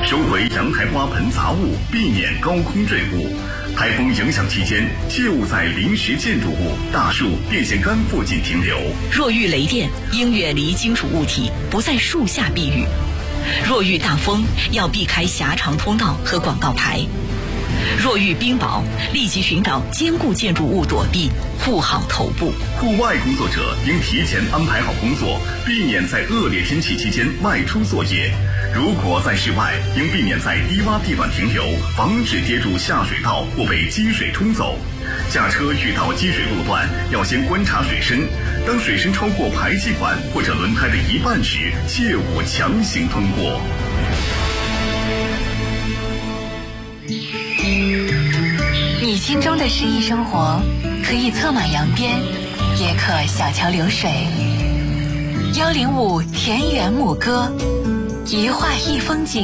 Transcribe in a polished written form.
收回阳台花盆杂物，避免高空坠物。台风影响期间，切勿在临时建筑物、大树、电线杆附近停留。 若遇雷电，应远离金属物体，不在树下避雨。若遇大风，要避开狭长通道和广告牌。若遇冰雹，立即寻找坚固建筑物躲避，护好头部。 户外工作者应提前安排好工作，避免在恶劣天气期间外出作业。如果在室外，应避免在低洼地段停留，防止跌入下水道或被积水冲走。驾车遇到积水路段，要先观察水深，当水深超过排气管或者轮胎的一半时，切勿强行通过。 你心中的诗意生活，可以策马扬鞭，也可小桥流水。105田园牧歌，一画一风景。